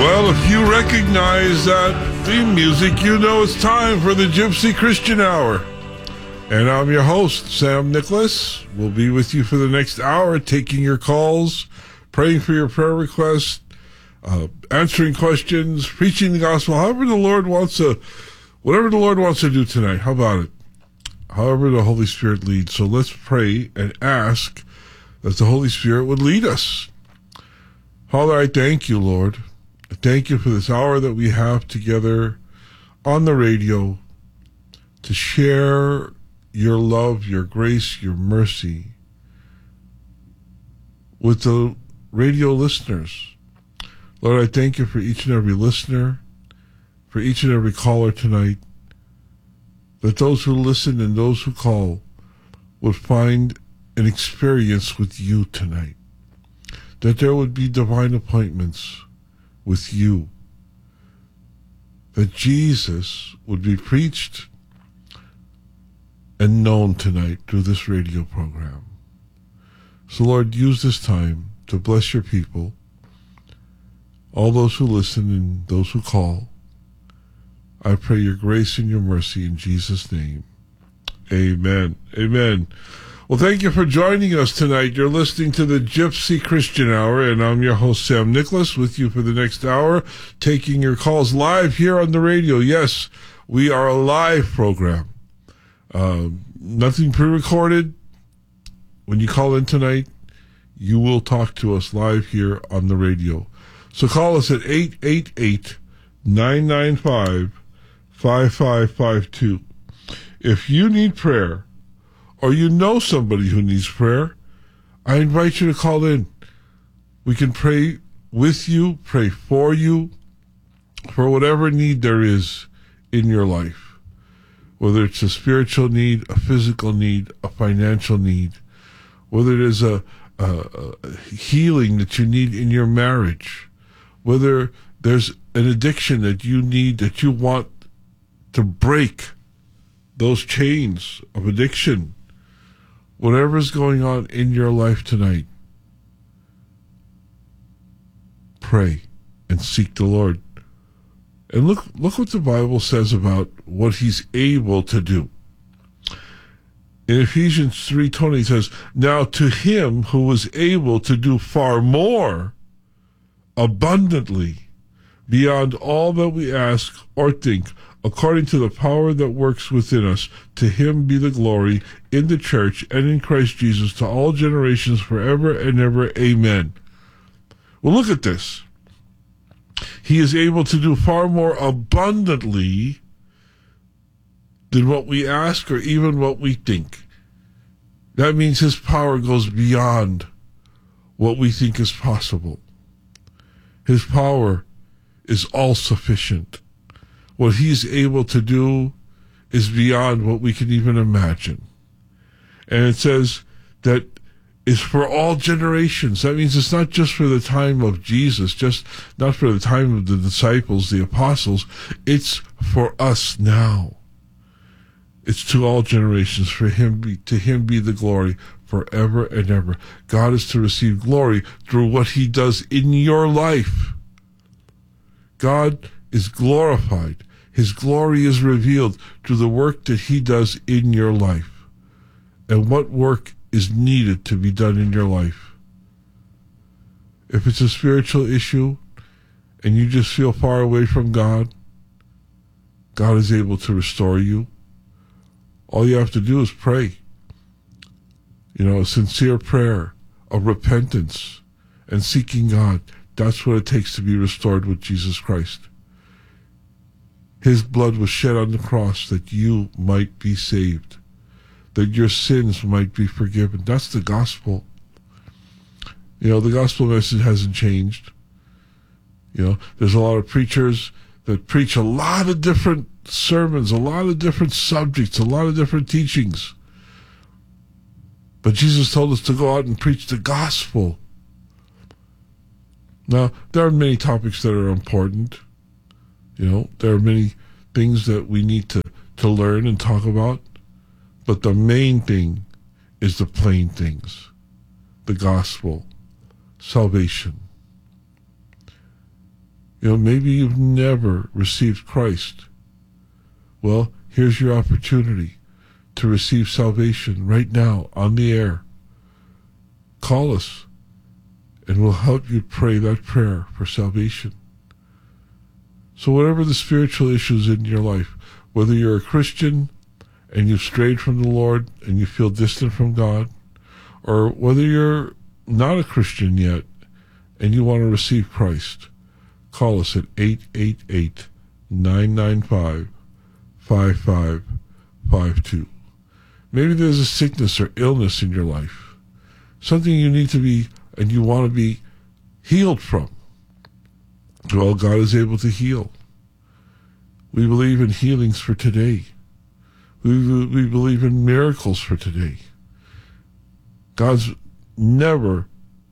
Well, if you recognize that theme music, you know it's time for the Gypsy Christian Hour. And I'm your host, Sam Nicholas. We'll be with you for the next hour, taking your calls, praying for your prayer requests, answering questions, preaching the gospel, whatever the Lord wants to do tonight. How about it? However the Holy Spirit leads. So let's pray and ask that the Holy Spirit would lead us. Father, I thank you, Lord. I thank you for this hour that we have together on the radio to share your love, your grace, your mercy with the radio listeners. Lord, I thank you for each and every listener, for each and every caller tonight, that those who listen and those who call would find an experience with you tonight, that there would be divine appointments with you, that Jesus would be preached and known tonight through this radio program. So Lord, use this time to bless your people, all those who listen and those who call. I pray your grace and your mercy in Jesus' name. Amen. Amen. Well, thank you for joining us tonight. You're listening to the Gypsy Christian Hour, and I'm your host, Sam Nicholas, with you for the next hour, taking your calls live here on the radio. Yes, we are a live program. Nothing pre-recorded. When you call in tonight, you will talk to us live here on the radio. So call us at 888-995-5552. If you need prayer, or you know somebody who needs prayer, I invite you to call in. We can pray with you, pray for you, for whatever need there is in your life. Whether it's a spiritual need, a physical need, a financial need, whether it is a healing that you need in your marriage, whether there's an addiction that you need, that you want to break those chains of addiction, whatever is going on in your life tonight, pray and seek the Lord. And look what the Bible says about what he's able to do. In Ephesians 3:20 it says, "Now to him who was able to do far more abundantly beyond all that we ask or think, according to the power that works within us, to him be the glory in the church and in Christ Jesus to all generations forever and ever. Amen." Well, look at this. He is able to do far more abundantly than what we ask or even what we think. That means his power goes beyond what we think is possible. His power is all sufficient. What he's able to do is beyond what we can even imagine. And it says that it's for all generations. That means it's not just for the time of Jesus, just not for the time of the disciples, the apostles. It's for us now. It's to all generations. To him be the glory forever and ever. God is to receive glory through what he does in your life. God is glorified. His glory is revealed through the work that he does in your life. And what work is needed to be done in your life? If it's a spiritual issue and you just feel far away from God, God is able to restore you. All you have to do is pray. A sincere prayer of repentance and seeking God. That's what it takes to be restored with Jesus Christ. His blood was shed on the cross that you might be saved, that your sins might be forgiven. That's the gospel. The gospel message hasn't changed. There's a lot of preachers that preach a lot of different sermons, a lot of different subjects, a lot of different teachings. But Jesus told us to go out and preach the gospel. Now, there are many topics that are important. There are many things that we need to learn and talk about. But the main thing is the plain things. The gospel. Salvation. Maybe you've never received Christ. Well, here's your opportunity to receive salvation right now on the air. Call us, and we'll help you pray that prayer for salvation. So whatever the spiritual issues in your life, whether you're a Christian and you've strayed from the Lord and you feel distant from God, or whether you're not a Christian yet and you want to receive Christ, call us at 888-995-5552. Maybe there's a sickness or illness in your life, something you need to be and you want to be healed from. Well, God is able to heal. We believe in healings for today. We believe in miracles for today. God's never,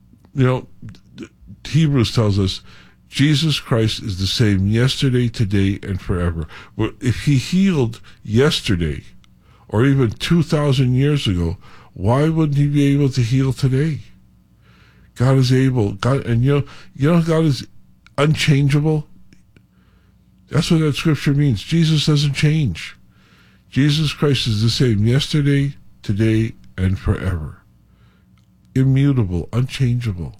Hebrews tells us Jesus Christ is the same yesterday, today, and forever. But if he healed yesterday, or even 2,000 years ago, why wouldn't he be able to heal today? God is able. God is unchangeable. That's what that scripture means. Jesus doesn't change. Jesus Christ is the same yesterday, today, and forever. Immutable, unchangeable.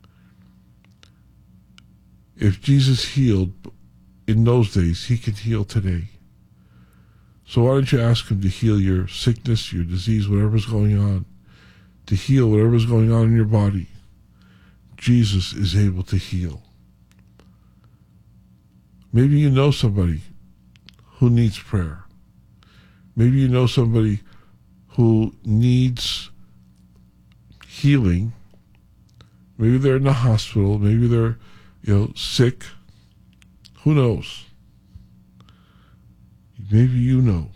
If Jesus healed in those days, he can heal today. So why don't you ask him to heal your sickness, your disease, whatever's going on, to heal whatever's going on in your body. Jesus is able to heal. Maybe you know somebody who needs prayer. Maybe you know somebody who needs healing. Maybe they're in the hospital. Maybe they're, sick. Who knows? Maybe you know.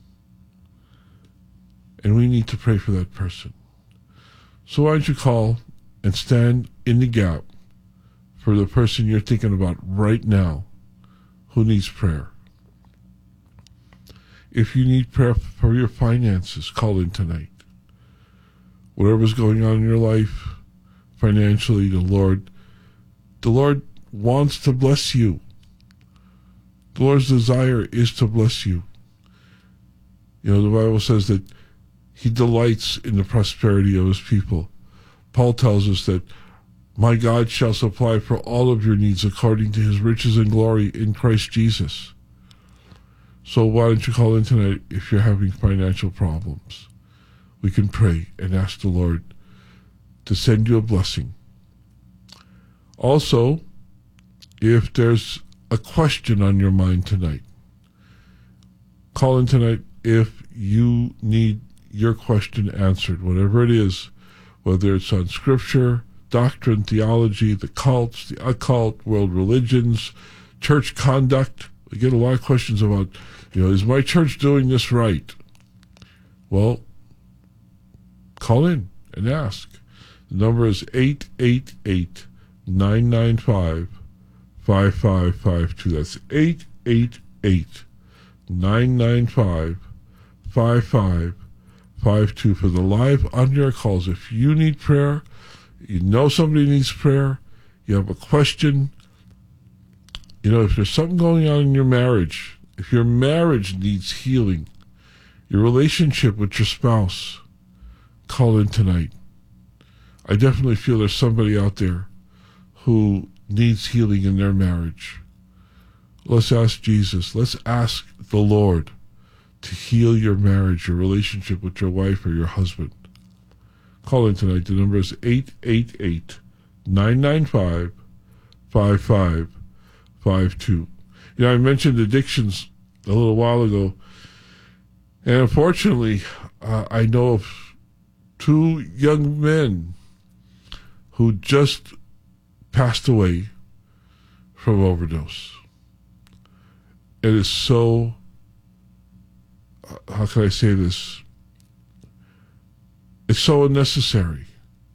And we need to pray for that person. So why don't you call and stand in the gap for the person you're thinking about right now who needs prayer. If you need prayer for your finances, call in tonight. Whatever's going on in your life, financially, the Lord wants to bless you. The Lord's desire is to bless you. The Bible says that he delights in the prosperity of his people. Paul tells us that my God shall supply for all of your needs according to his riches and glory in Christ Jesus. So why don't you call in tonight if you're having financial problems? We can pray and ask the Lord to send you a blessing. Also, if there's a question on your mind tonight, call in tonight if you need your question answered, whatever it is, whether it's on scripture, doctrine, theology, the cults, the occult, world religions, church conduct. We get a lot of questions about, is my church doing this right? Well, call in and ask. The number is 888-995-5552. That's 888-995-5552 for the live on-air calls. If you need prayer, you know somebody needs prayer, you have a question, if there's something going on in your marriage, if your marriage needs healing, your relationship with your spouse, call in tonight. I definitely feel there's somebody out there who needs healing in their marriage. Let's ask Jesus. Let's ask the Lord to heal your marriage, your relationship with your wife or your husband. Call in tonight. The number is 888-995-5552. I mentioned addictions a little while ago, and unfortunately, I know of two young men who just passed away from overdose. It is so, how can I say this? It's so unnecessary.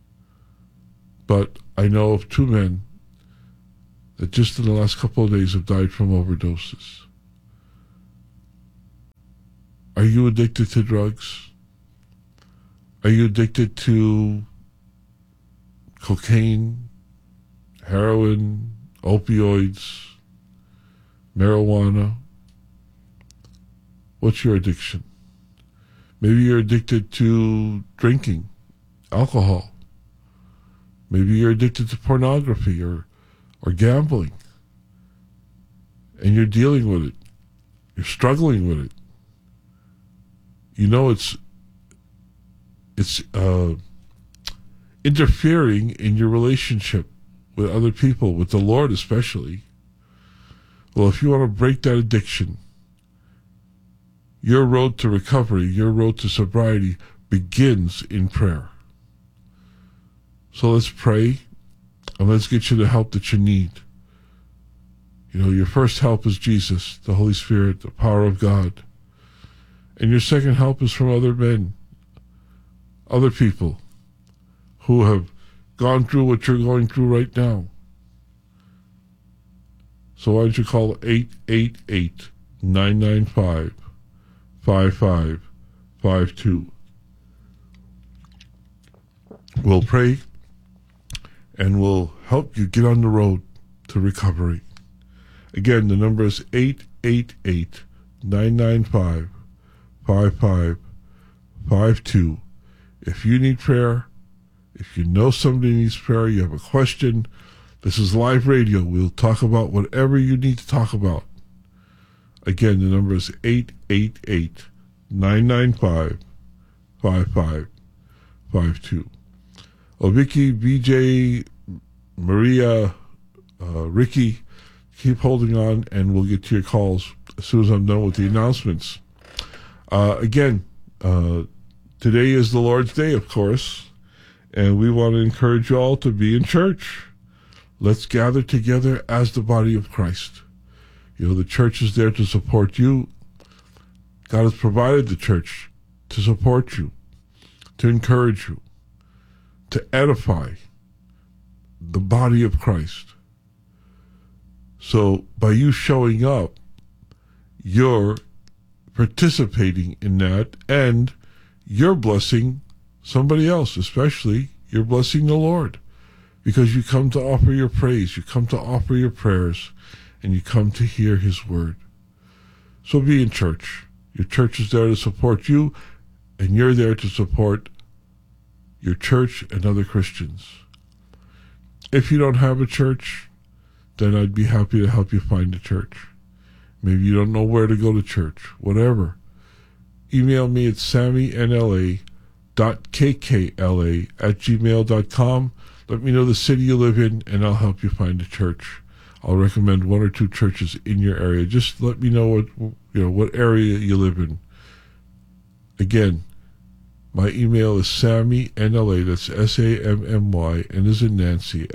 But I know of two men that just in the last couple of days have died from overdoses. Are you addicted to drugs? Are you addicted to cocaine, heroin, opioids? marijuana. What's your addiction? Maybe you're addicted to drinking, alcohol. Maybe you're addicted to pornography or gambling. And you're dealing with it. You're struggling with it. You know it's interfering in your relationship with other people, with the Lord especially. Well, if you want to break that addiction, your road to recovery, your road to sobriety begins in prayer. So let's pray and let's get you the help that you need. You know, your first help is Jesus, the Holy Spirit, the power of God. And your second help is from other men, other people who have gone through what you're going through right now. So why don't you call 888-995-5552. We'll pray and we'll help you get on the road to recovery. Again, the number is 888-995-5552. If you need prayer, if you know somebody needs prayer, you have a question, this is live radio. We'll talk about whatever you need to talk about. Again, the number is 888-995-5552. Oh, Vicky, BJ, Maria, Ricky, keep holding on and we'll get to your calls as soon as I'm done with the announcements. Again, today is the Lord's Day, of course, and we want to encourage you all to be in church. Let's gather together as the body of Christ. You know, the church is there to support you. God has provided the church to support you, to encourage you, to edify the body of Christ. So by you showing up, you're participating in that, and you're blessing somebody else, especially you're blessing the Lord, because you come to offer your praise, you come to offer your prayers, and you come to hear his word. So be in church. Your church is there to support you, and you're there to support your church and other Christians. If you don't have a church, then I'd be happy to help you find a church. Maybe you don't know where to go to church, whatever. Email me at sammynla.kkla@gmail.com. Let me know the city you live in, and I'll help you find a church. I'll recommend one or two churches in your area. Just let me know what area you live in. Again, my email is sammynla, that's SAMMY, and as in Nancy,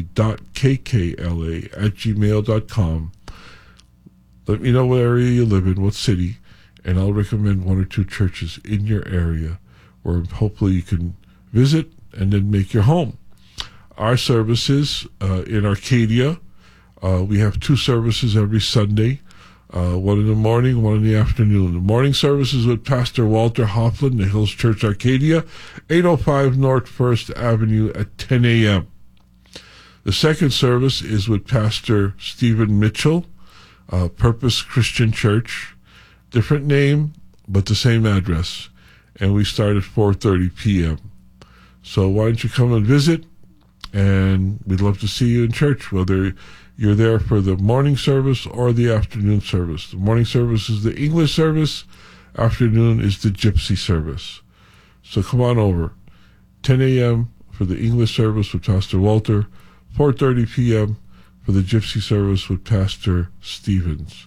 LA.KKLA@gmail.com. Let me know what area you live in, what city, and I'll recommend one or two churches in your area where hopefully you can visit and then make your home. Our services in Arcadia, we have two services every Sunday, one in the morning, one in the afternoon. The morning service is with Pastor Walter Hoffman, the Hills Church Arcadia, 805 North 1st Avenue at 10 a.m. The second service is with Pastor Stephen Mitchell, Purpose Christian Church, different name, but the same address. And we start at 4:30 p.m. So why don't you come and visit? And we'd love to see you in church, whether you're there for the morning service or the afternoon service. The morning service is the English service. Afternoon is the Gypsy service. So come on over. 10 a.m. for the English service with Pastor Walter. 4:30 p.m. for the Gypsy service with Pastor Stevens.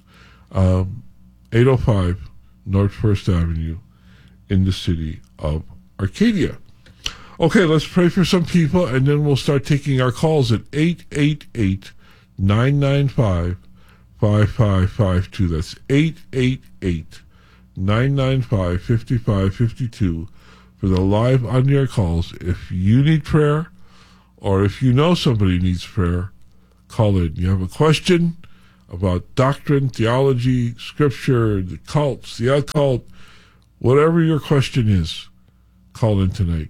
805 North 1st Avenue in the city of Arcadia. Okay, let's pray for some people, and then we'll start taking our calls at 888-995-5552. That's 888-995-5552 for the live on-air calls. If you need prayer, or if you know somebody needs prayer, call in. You have a question about doctrine, theology, scripture, the cults, the occult, whatever your question is, call in tonight.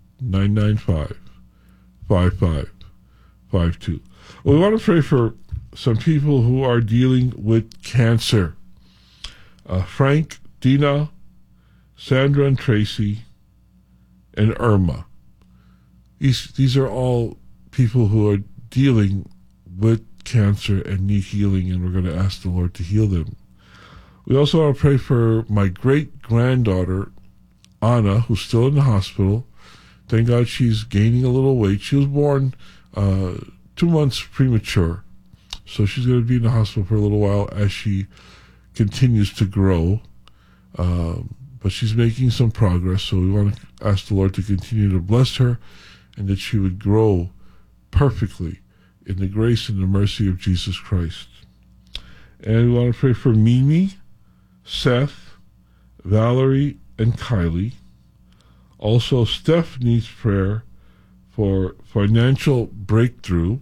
888-995-5552. We want to pray for some people who are dealing with cancer. Frank, Dina, Sandra and Tracy, and Irma. These are all people who are dealing with cancer and need healing, and we're going to ask the Lord to heal them. We also want to pray for my great-granddaughter, Anna, who's still in the hospital. Thank God she's gaining a little weight. She was born 2 months premature, so she's going to be in the hospital for a little while as she continues to grow. But she's making some progress, so we want to ask the Lord to continue to bless her and that she would grow perfectly in the grace and the mercy of Jesus Christ. And we want to pray for Mimi, Seth, Valerie, and Kylie. Also, Steph needs prayer for financial breakthrough.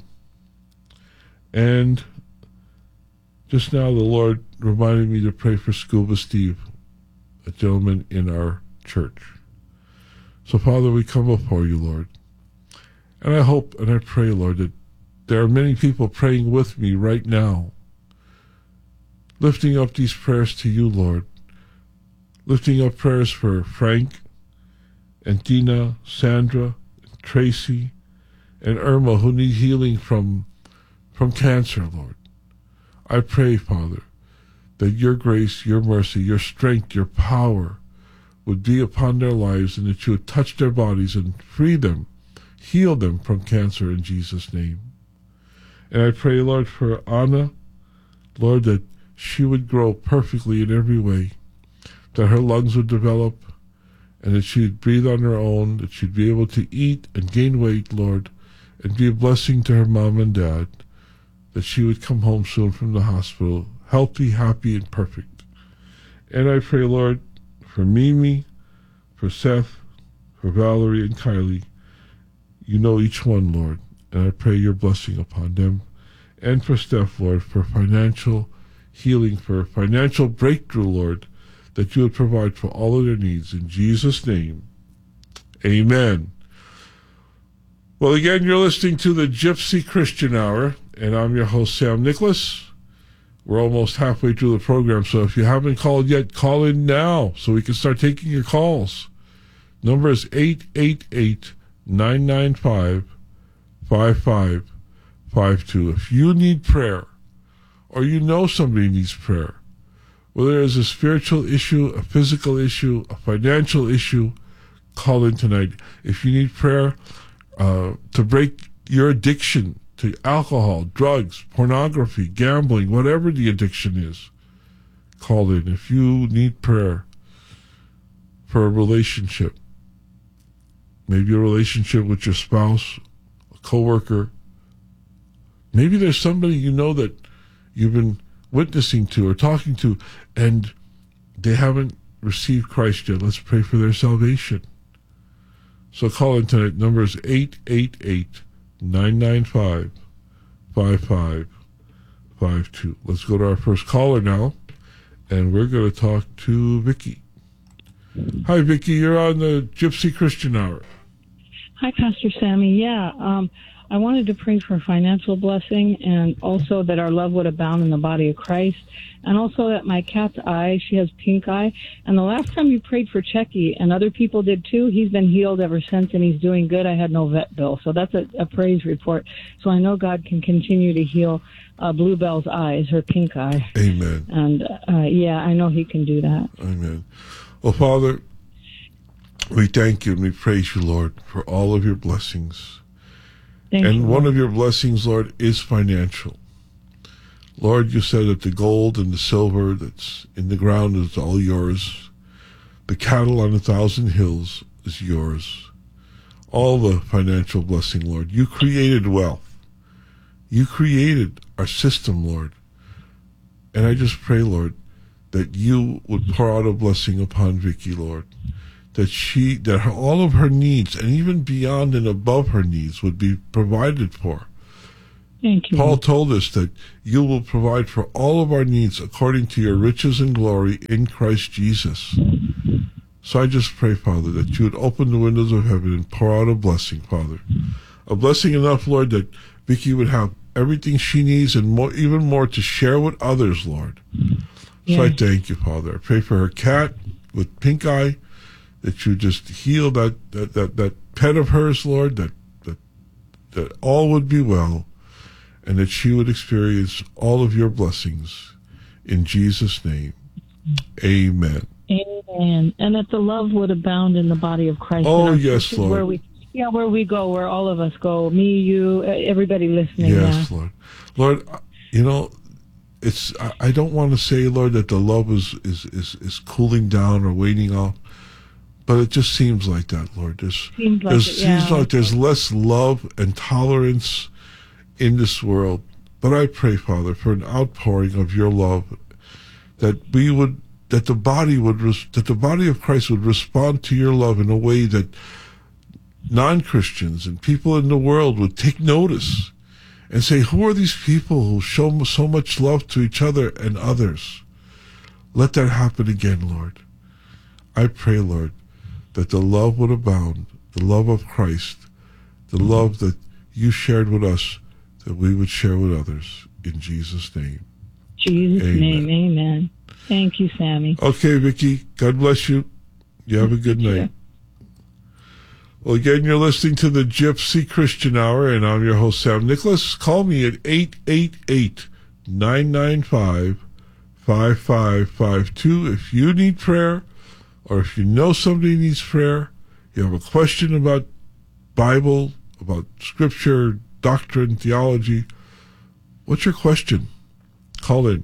And just now the Lord reminded me to pray for Scuba Steve, a gentleman in our church. So, Father, we come before you, Lord. And I hope and I pray, Lord, that there are many people praying with me right now, lifting up these prayers to you, Lord. Lifting up prayers for Frank and Dina, Sandra, and Tracy, and Irma, who need healing from cancer, Lord. I pray, Father, that your grace, your mercy, your strength, your power would be upon their lives, and that you would touch their bodies and free them, heal them from cancer in Jesus' name. And I pray, Lord, for Anna, Lord, that she would grow perfectly in every way, that her lungs would develop, and that she would breathe on her own, that she'd be able to eat and gain weight, Lord, and be a blessing to her mom and dad, that she would come home soon from the hospital, healthy, happy, and perfect. And I pray, Lord, for Mimi, for Seth, for Valerie, and Kylie. You know each one, Lord, and I pray your blessing upon them. And for Steph, Lord, for financial healing, for financial breakthrough, Lord, that you would provide for all of their needs. In Jesus' name, amen. Well, again, you're listening to the Gypsy Christian Hour, and I'm your host, Sam Nicholas. We're almost halfway through the program, so if you haven't called yet, call in now so we can start taking your calls. Number is 888-995-5552. If you need prayer, or you know somebody needs prayer, whether it's a spiritual issue, a physical issue, a financial issue, call in tonight. If you need prayer to break your addiction to alcohol, drugs, pornography, gambling, whatever the addiction is, call in. If you need prayer for a relationship, maybe a relationship with your spouse, a coworker, maybe there's somebody you know that you've been witnessing to or talking to, and they haven't received Christ yet. Let's pray for their salvation. So call in tonight. Number is 888-995-5552. Let's go to our first caller now, and we're going to talk to Vicky. Hi, Vicky. You're on the Gypsy Christian Hour. Hi, Pastor Sammy. Yeah, I wanted to pray for financial blessing, and also that our love would abound in the body of Christ, and also that my cat's eye, she has pink eye, and the last time you prayed for Checky, and other people did too, he's been healed ever since, and he's doing good. I had no vet bill, so that's a praise report. So I know God can continue to heal Bluebell's eyes, her pink eye. Amen. And yeah, I know he can do that. Amen. Well, Father, we thank you and we praise you, Lord, for all of your blessings. Thank you, one of your blessings, Lord, is financial. Lord, you said that the gold and the silver that's in the ground is all yours. The cattle on 1,000 hills is yours. All the financial blessing, Lord. You created wealth. You created our system, Lord. And I just pray, Lord, that you would pour out a blessing upon Vicky, Lord. That all of her needs, and even beyond and above her needs, would be provided for. Thank you. Paul told us that you will provide for all of our needs according to your riches and glory in Christ Jesus. So I just pray, Father, that you would open the windows of heaven and pour out a blessing, Father. A blessing enough, Lord, that Vicky would have everything she needs and more, even more, to share with others, Lord. So I thank you, Father. I pray for her cat with pink eye, that you just heal that pet of hers, Lord, that all would be well, and that she would experience all of your blessings. In Jesus' name, amen. Amen. And that the love would abound in the body of Christ. Oh, yes, Lord. Where we go, where all of us go, me, you, everybody listening. Yes, Lord. Lord, I don't want to say, Lord, that the love is cooling down or waning off, but it just seems like that, Lord. Seems like there's less love and tolerance in this world. But I pray, Father, for an outpouring of your love, that the body of Christ would respond to your love in a way that non-Christians and people in the world would take notice and say, who are these people who show so much love to each other and others? Let that happen again, Lord. I pray, Lord, that the love would abound, the love of Christ, the love that you shared with us, that we would share with others. In Jesus' name. Jesus' name, amen. Thank you, Sammy. Okay, Vicki, God bless you. You have a good night. Well, again, you're listening to the Gypsy Christian Hour, and I'm your host, Sam Nicholas. Call me at 888-995-5552 if you need prayer, or if you know somebody needs prayer, you have a question about Bible, about Scripture, doctrine, theology. What's your question? Call in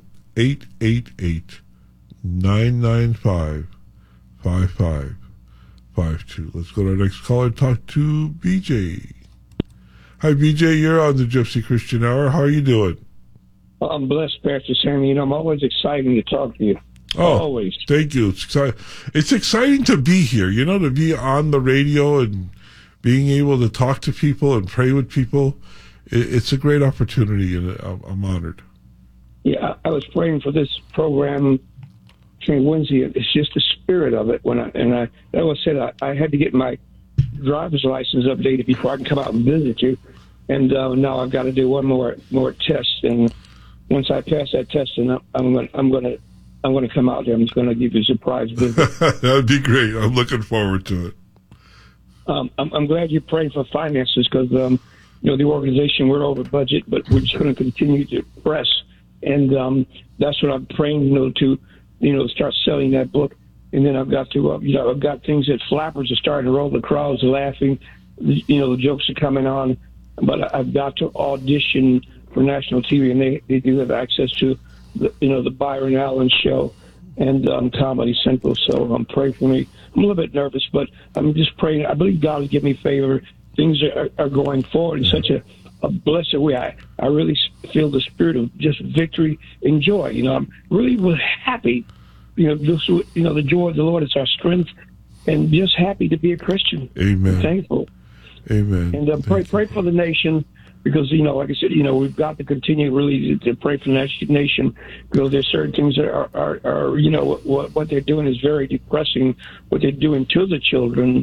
888-995-5552. Let's go to our next caller and talk to BJ. Hi, BJ. You're on the Gypsy Christian Hour. How are you doing? I'm blessed, Pastor Sammy. I'm always excited to talk to you. Oh, always. Thank you. It's exciting to be here, to be on the radio and being able to talk to people and pray with people. It's a great opportunity, and I'm honored. Yeah, I was praying for this program Wednesday. It's just the spirit of it. I had to get my driver's license updated before I can come out and visit you. And now I've got to do one more test. And once I pass that test, and I'm going to come out there. I'm just going to give you a surprise visit. That would be great. I'm looking forward to it. I'm glad you're praying for finances, because the organization, we're over budget, but we're just going to continue to press. And that's what I'm praying, to start selling that book. And then I've got to, I've got things that Flappers are starting to roll. The crowd's laughing. The jokes are coming on. But I've got to audition for national TV, and they do have access to the Byron Allen show and Comedy Central. So pray for me. I'm a little bit nervous, but I'm just praying. I believe God will give me favor. Things are going forward in such a blessed way. I really feel the spirit of just victory and joy. I'm really happy. The joy of the Lord is our strength, and just happy to be a Christian. Amen. I'm thankful. Amen. And pray for the nation, because like I said, we've got to continue really to pray for the nation, because there's certain things that are what they're doing is very depressing. What they're doing to the children,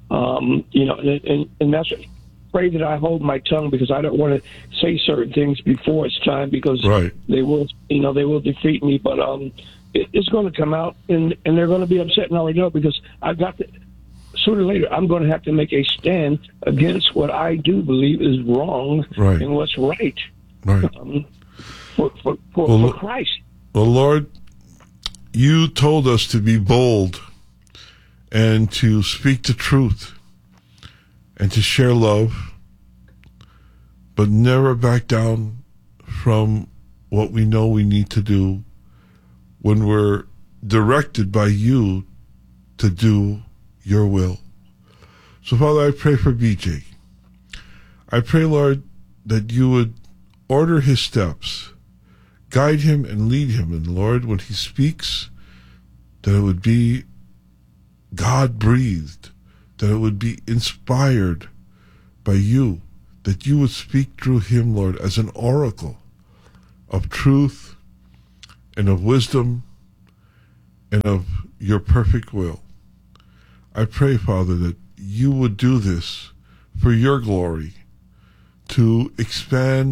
and that's. Pray that I hold my tongue, because I don't want to say certain things before it's time, because they will defeat me. But it's going to come out, and they're going to be upset, and I already know, because I've got to. Sooner or later, I'm going to have to make a stand against what I do believe is wrong and what's right. For Christ. Well, Lord, you told us to be bold and to speak the truth and to share love, but never back down from what we know we need to do when we're directed by you to do your will. So, Father, I pray for BJ. I pray, Lord, that you would order his steps, guide him and lead him, and Lord, when he speaks, that it would be God-breathed, that it would be inspired by you, that you would speak through him, Lord, as an oracle of truth and of wisdom and of your perfect will. I pray, Father, that you would do this for your glory, to expand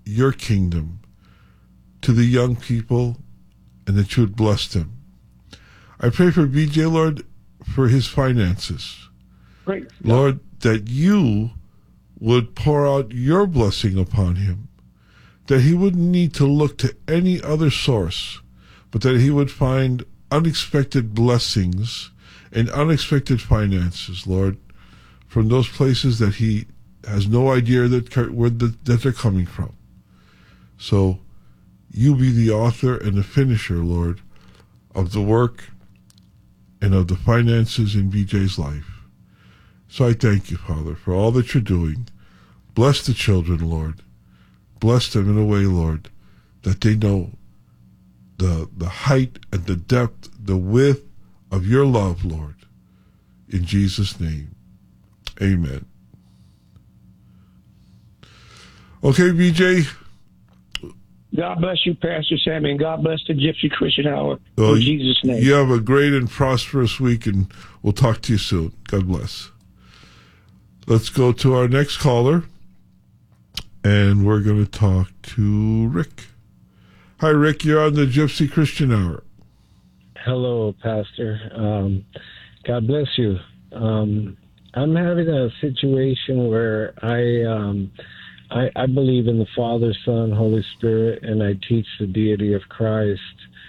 your kingdom to the young people and that you would bless them. I pray for BJ, Lord, for his finances. Great. Lord, that you would pour out your blessing upon him, that he wouldn't need to look to any other source, but that he would find unexpected blessings and unexpected finances, Lord, from those places that he has no idea that they're coming from. So you be the author and the finisher, Lord, of the work and of the finances in BJ's life. So I thank you, Father, for all that you're doing. Bless the children, Lord. Bless them in a way, Lord, that they know the height and the depth, the width of your love, Lord. In Jesus' name, amen. Okay, BJ. God bless you, Pastor Sammy, and God bless the Gypsy Christian Hour. Well, in Jesus' name. You have a great and prosperous week, and we'll talk to you soon. God bless. Let's go to our next caller, and we're going to talk to Rick. Hi, Rick. You're on the Gypsy Christian Hour. Hello, Pastor. God bless you. I'm having a situation where I believe in the Father, Son, Holy Spirit, and I teach the deity of Christ.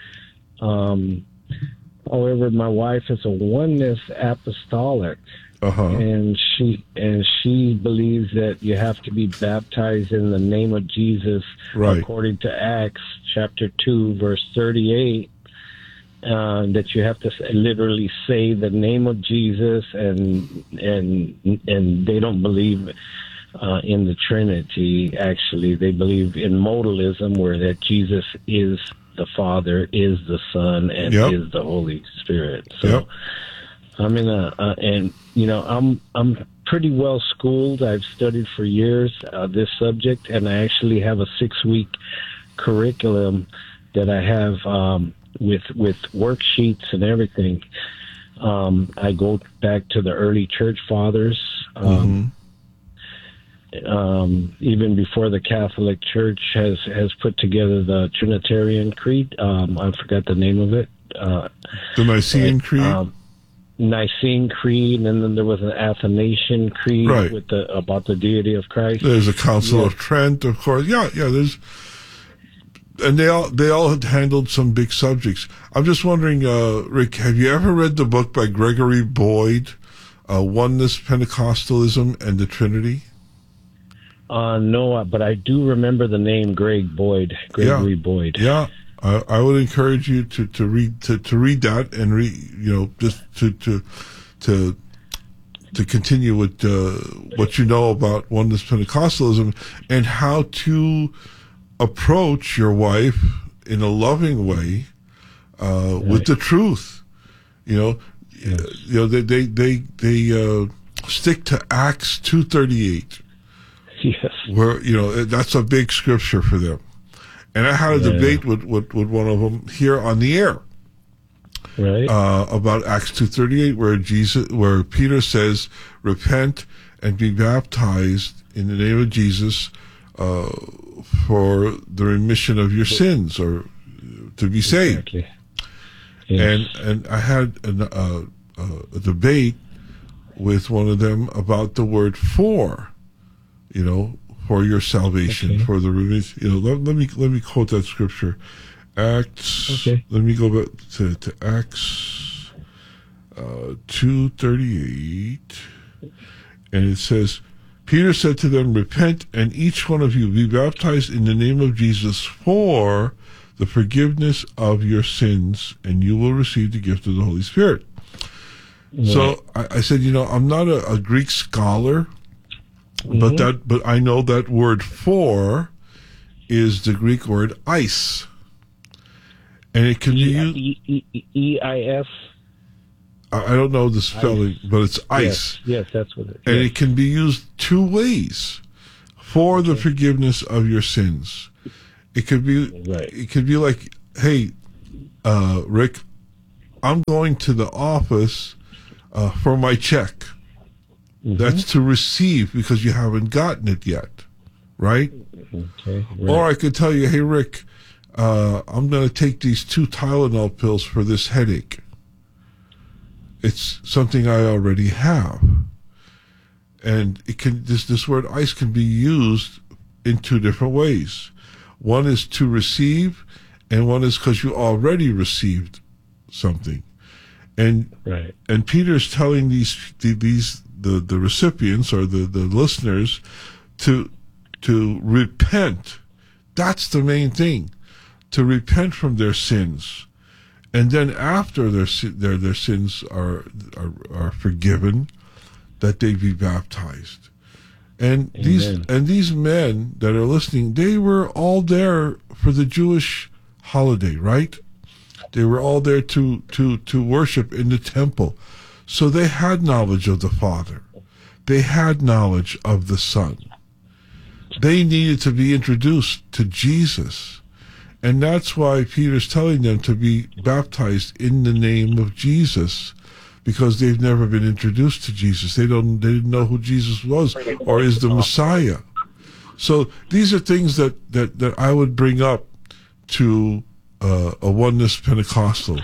However, my wife is a oneness apostolic, and she believes that you have to be baptized in the name of Jesus, right, according to Acts chapter 2, verse 38. That you have to literally say the name of Jesus, and they don't believe in the Trinity. Actually, they believe in modalism, where that Jesus is the Father, is the Son, and is the Holy Spirit. So I'm in I'm pretty well schooled. I've studied for years this subject, and I actually have a 6-week curriculum that I have with worksheets and everything. I go back to the early church fathers. Even before the Catholic Church has put together the Trinitarian Creed. I forgot the name of it. The Nicene Creed? Nicene Creed, and then there was an Athanasian Creed, right, with about the deity of Christ. There's a Council of Trent, of course. There's... And they all had handled some big subjects. I'm just wondering, Rick, have you ever read the book by Gregory Boyd, Oneness, Pentecostalism, and the Trinity? No, but I do remember the name Gregory Boyd. Yeah, I would encourage you to read that and just to continue with what you know about Oneness Pentecostalism and how to approach your wife in a loving way with the truth. They stick to Acts 2:38. Yes. Where that's a big scripture for them. And I had a debate with one of them here on the air, right, about Acts 2:38, where Peter says, "Repent and be baptized in the name of Jesus for the remission of your sins, or to be saved." Exactly. Yes. And I had a debate with one of them about the word "for," for your salvation, for the remission. Let me quote that scripture, Acts. Okay. Let me go back to Acts 2:38, and it says, Peter said to them, "Repent, and each one of you be baptized in the name of Jesus for the forgiveness of your sins, and you will receive the gift of the Holy Spirit." Right. So I said, I'm not a Greek scholar, but I know that word "for" is the Greek word "eis," and it can be used. E-I-S. I don't know the spelling, but it's "eis." Yes, that's what it is. And it can be used two ways: for the forgiveness of your sins. It could be like, "Hey, Rick, I'm going to the office for my check." That's to receive, because you haven't gotten it yet. right? Okay. Right. Or I could tell you, hey, Rick, I'm going to take these 2 Tylenol pills for this headache. It's something I already have. And it can this word ice can be used in 2 different ways. One is to receive, and one is because you already received something. And Right. and Peter's telling the recipients or the listeners to repent. That's the main thing, to repent from their sins, and then after their sins are forgiven, that they be baptized. And these men that are listening, they were all there for the Jewish holiday, right? They were all there to worship in the temple. So they had knowledge of the Father. They had knowledge of the Son. They needed to be introduced to Jesus. And that's why Peter's telling them to be baptized in the name of Jesus, because they've never been introduced to Jesus. They didn't know who Jesus was or is the Messiah. So these are things that I would bring up to a Oneness Pentecostal.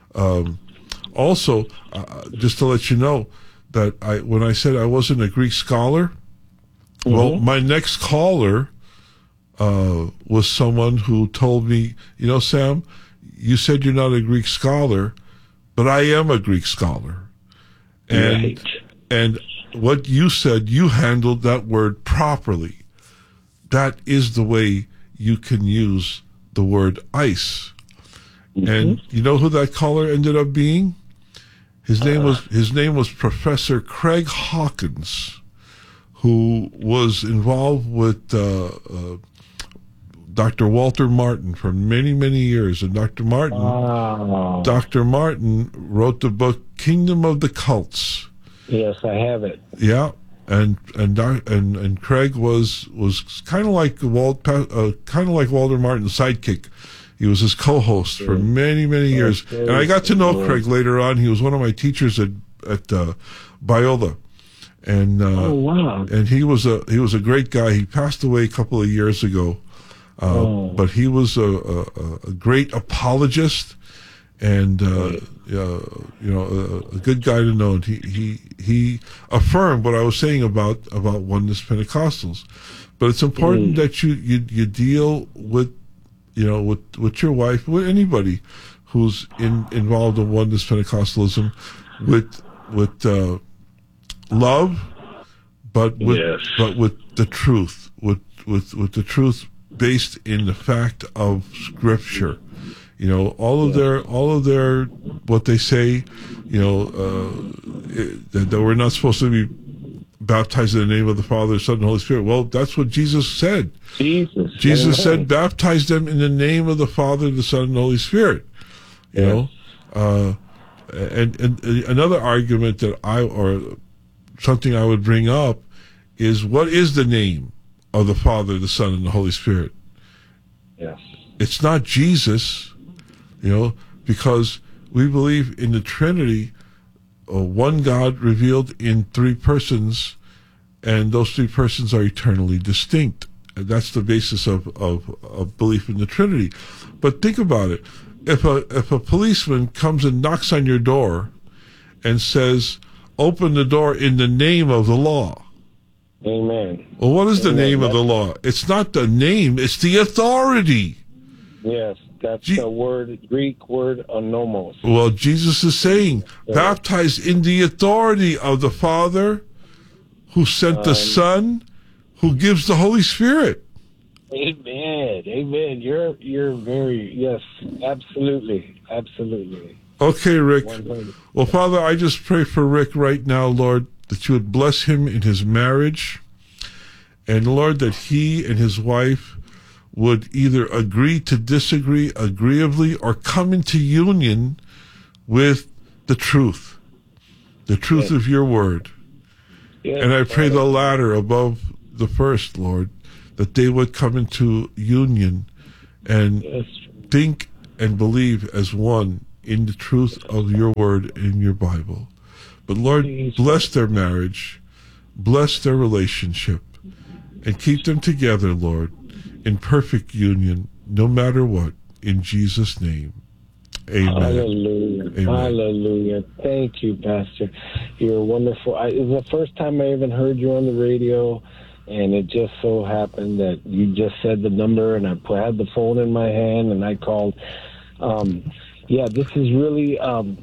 Also, just to let you know that when I said I wasn't a Greek scholar, well, my next caller was someone who told me, Sam, you said you're not a Greek scholar, but I am a Greek scholar. And and what you said, you handled that word properly. That is the way you can use the word ice. And you know who that caller ended up being? His name was Professor Craig Hawkins, who was involved with Dr. Walter Martin for many, many years. And Dr. Martin wrote the book Kingdom of the Cults. Yes, I have it. Yeah, and Craig was kind of like Walter Martin's sidekick. He was his co-host for many, many years. And I got to know Craig later on. He was one of my teachers at Biola. And and he was a great guy. He passed away a couple of years ago. But he was a great apologist and a good guy to know. And he affirmed what I was saying about Oneness Pentecostals. But it's important that you deal with with your wife, with anybody who's involved in Oneness Pentecostalism, with love, but with the truth, with the truth based in the fact of Scripture. All of their what they say, that we're not supposed to be baptized in the name of the Father, Son, and Holy Spirit. Well, that's what Jesus said. Jesus said, baptize them in the name of the Father, the Son, and the Holy Spirit. And another argument or something I would bring up is, what is the name of the Father, the Son, and the Holy Spirit? Yes. It's not Jesus, because we believe in the Trinity, one God revealed in 3 persons, and those 3 persons are eternally distinct. And that's the basis of belief in the Trinity. But think about it. If a policeman comes and knocks on your door and says, open the door in the name of the law. Amen. Well, what is the name of the law? It's not the name, it's the authority. Yes, that's the Greek word anomos. Well, Jesus is saying, baptize in the authority of the Father, who sent the Son, who gives the Holy Spirit. Amen. Amen. You're very, yes, absolutely. Okay, Rick. Well, Father, I just pray for Rick right now, Lord, that you would bless him in his marriage, and Lord, that he and his wife would either agree to disagree agreeably or come into union with the truth of your word. Yes. And I pray the latter above the first, Lord, that they would come into union and think and believe as one in the truth of your word in your Bible. But Lord, bless their marriage, bless their relationship, and keep them together, Lord, in perfect union, no matter what. In Jesus' name, amen. Hallelujah. Amen. Hallelujah. Thank you, Pastor. You're wonderful. It's the first time I even heard you on the radio, and it just so happened that you just said the number, and I had the phone in my hand, and I called. This is really,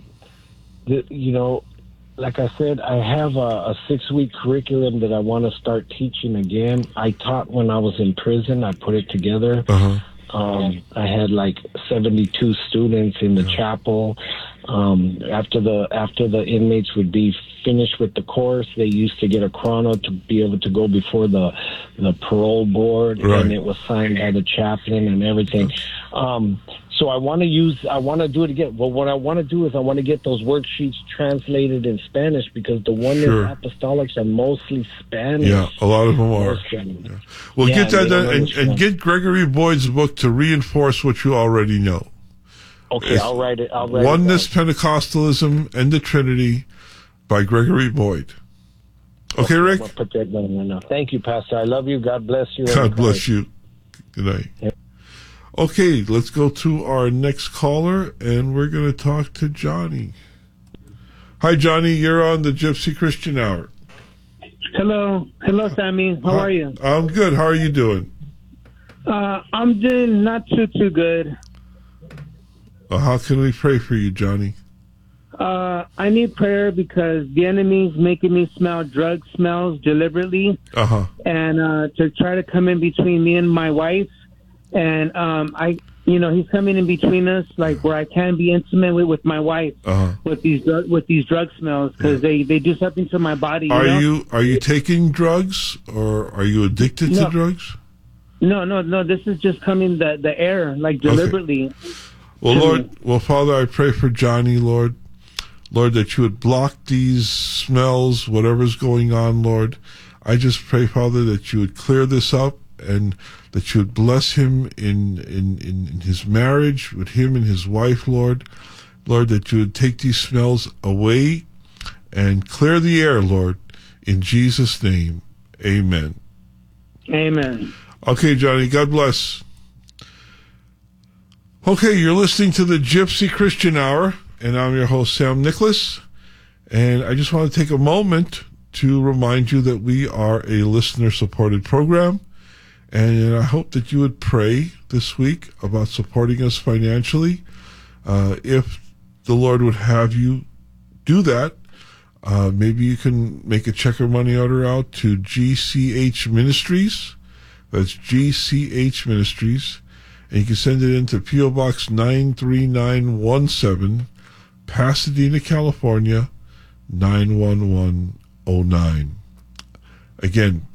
like I said, I have a 6-week curriculum that I want to start teaching again. I taught when I was in prison. I put it together. Uh-huh. I had like 72 students in the chapel. After the inmates would be finished with the course, they used to get a chrono to be able to go before the parole board, right. And it was signed by the chaplain and everything. So I want to do it again. Well, what I want to do is I want to get those worksheets translated in Spanish, because the Oneness Apostolics are mostly Spanish. Yeah, a lot of them are. Yeah. Well, get that done, and get Gregory Boyd's book to reinforce what you already know. Okay, I'll write it. Oneness, Pentecostalism, and the Trinity by Gregory Boyd. Okay, Rick? I'll put that down right now. Thank you, Pastor. I love you. God bless you. God bless you. Good night. Yeah. Okay, let's go to our next caller, and we're going to talk to Johnny. Hi, Johnny. You're on the Gypsy Christian Hour. Hello, Sammy. How are you? I'm good. How are you doing? I'm doing not too good. How can we pray for you, Johnny? I need prayer because the enemy's making me smell drug smells deliberately, and to try to come in between me and my wife. And he's coming in between us, like where I can be intimate with my wife with these drug smells, because they do something to my body. Are you taking drugs, or are you addicted to drugs? No. This is just coming the air, like deliberately. Okay. Well, Father, I pray for Johnny, Lord, that you would block these smells, whatever's going on, Lord. I just pray, Father, that you would clear this up, and that you would bless him in his marriage with him and his wife, Lord. Lord, that you would take these smells away and clear the air, Lord. In Jesus' name, amen. Amen. Okay, Johnny, God bless. Okay, you're listening to the Gypsy Christian Hour, and I'm your host, Sam Nicholas. And I just want to take a moment to remind you that we are a listener-supported program. And I hope that you would pray this week about supporting us financially. If the Lord would have you do that, maybe you can make a check or money order out to GCH Ministries. That's GCH Ministries. And you can send it into P.O. Box 93917, Pasadena, California, 91109. Again,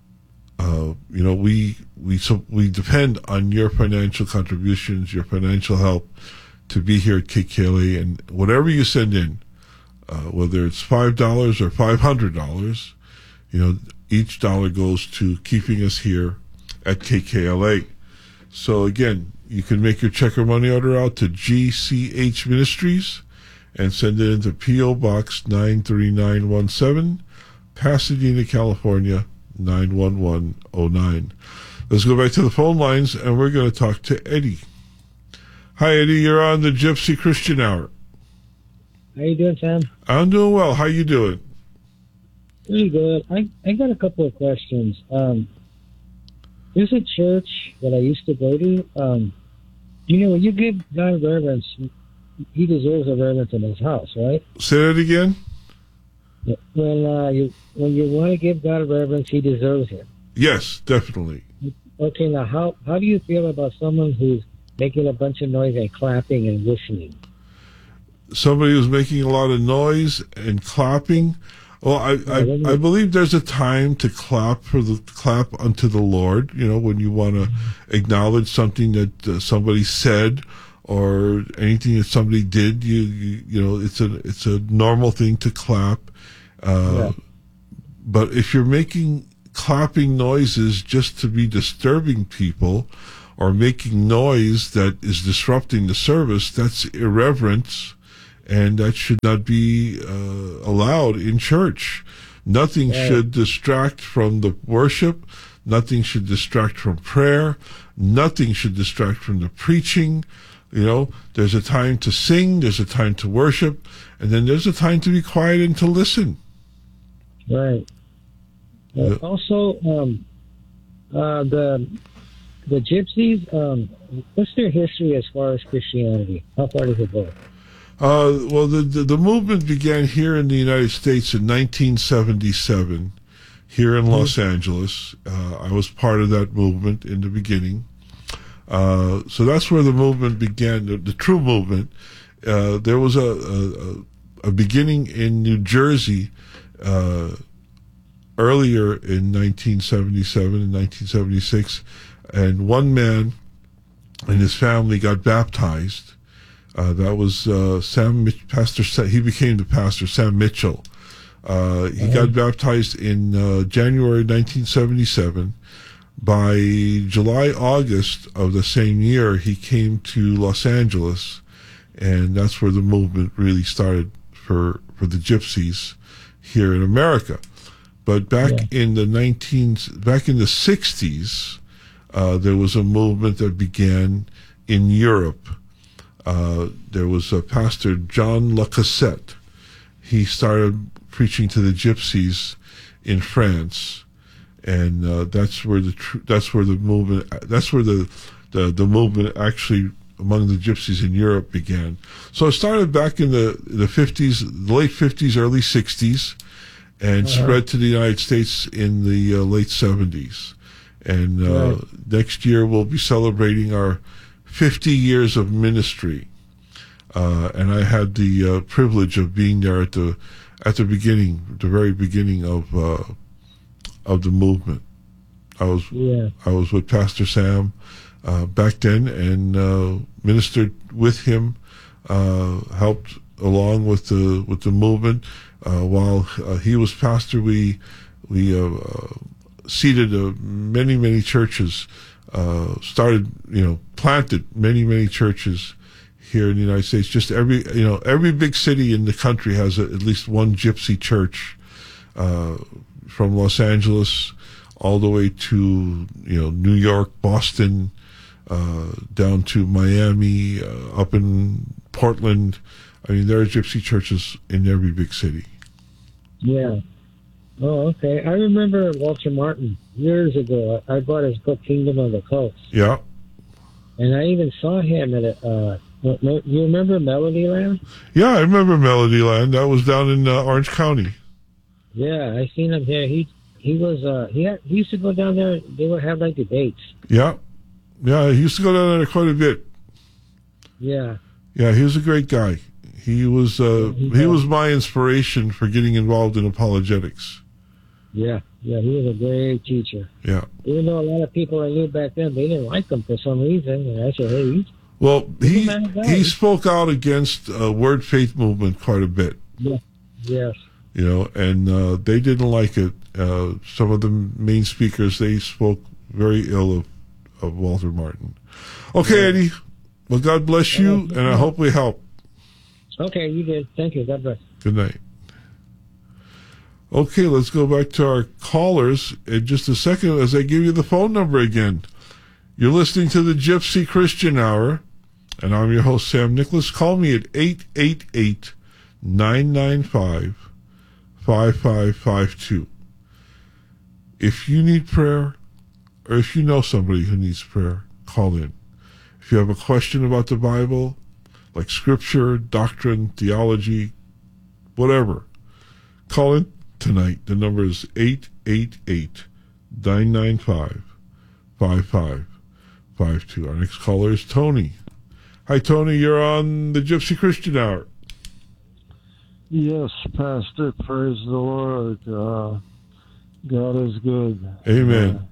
we depend on your financial contributions, your financial help to be here at KKLA, and whatever you send in, whether it's $5 or $500, each dollar goes to keeping us here at KKLA. So again, you can make your check or money order out to GCH Ministries and send it into P.O. Box 93917, Pasadena, California, 91109. Let's go back to the phone lines, and we're going to talk to Eddie. Hi, Eddie. You're on the Gypsy Christian Hour. How you doing, Sam? I'm doing well. How you doing? Pretty good. I got a couple of questions. There's a church that I used to go to. When you give God reverence, he deserves a reverence in his house, right? Say that again? When you want to give God reverence, he deserves it. Yes, definitely. Okay, now how do you feel about someone who's making a bunch of noise and clapping and whistling? Somebody who's making a lot of noise and clapping. Well, I believe there's a time to clap unto the Lord. When you want to acknowledge something that somebody said or anything that somebody did. It's a normal thing to clap. But if you're making clapping noises just to be disturbing people, or making noise that is disrupting the service, that's irreverence. And that should not be allowed in church. Nothing should distract from the worship. Nothing should distract from prayer. Nothing should distract from the preaching. You know, there's a time to sing, there's a time to worship, and then there's a time to be quiet and to listen. Right. Also, the Gypsies, what's their history as far as Christianity? How far does it go? Well, the movement began here in the United States in 1977, here in Los Angeles. I was part of that movement in the beginning. So that's where the movement began, the true movement. There was a beginning in New Jersey earlier in 1977 and 1976, and one man and his family got baptized. That was he became the pastor, Sam Mitchell. He got baptized in January 1977. By July, August of the same year, he came to Los Angeles, and that's where the movement really started for the Gypsies here in America. But back in the 60s, there was a movement that began in Europe. There was a pastor, John Lacassette. He started preaching to the Gypsies in France, and that's where the movement actually among the Gypsies in Europe began. So it started back in the 50s, the late 50s, early 60s, and spread to the United States in the late 70s. And next year we'll be celebrating our 50 years of ministry. And I had the privilege of being there at the very beginning of the movement. I was with Pastor Sam back then, and ministered with him, helped along with the movement. While he was pastor, we seeded many churches, planted many churches here in the United States. Just every big city in the country has at least one Gypsy church, from Los Angeles all the way to New York, Boston, down to Miami, up in Portland. I mean, there are Gypsy churches in every big city. Yeah. Oh, okay. I remember Walter Martin years ago. I bought his book, Kingdom of the Cults. Yeah. And I even saw him at you remember Melodyland? Yeah, I remember Melodyland. That was down in Orange County. Yeah, I seen him there. He used to go down there. They would have like debates. Yeah, he used to go down there quite a bit. Yeah. Yeah, he was a great guy. He was my inspiration for getting involved in apologetics. Yeah, he was a great teacher. Yeah. Even though a lot of people I knew back then, they didn't like him for some reason, and I said, hey. Well, he spoke out against Word Faith movement quite a bit. Yeah. Yes. And they didn't like it. Some of the main speakers, they spoke very ill of Walter Martin. Okay, Eddie. Well, God bless you, and I hope we help. Okay, you did. Thank you. God bless. Good night. Okay, let's go back to our callers in just a second as I give you the phone number again. You're listening to the Gypsy Christian Hour, and I'm your host, Sam Nicholas. Call me at 888-995-5552. If you need prayer, or if you know somebody who needs prayer, call in. If you have a question about the Bible, like scripture, doctrine, theology, whatever, call in tonight. The number is 888-995-5552. Our next caller is Tony. Hi, Tony. You're on the Gypsy Christian Hour. Yes, Pastor. Praise the Lord. God is good. Amen.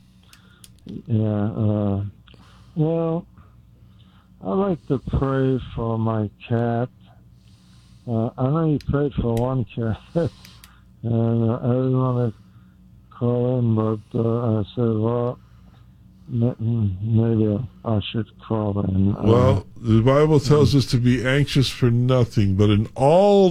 Well, I like to pray for my cat. I know you prayed for one cat, and I didn't want to call in, but I said, well, maybe I should call in. Well, the Bible tells us to be anxious for nothing, but in all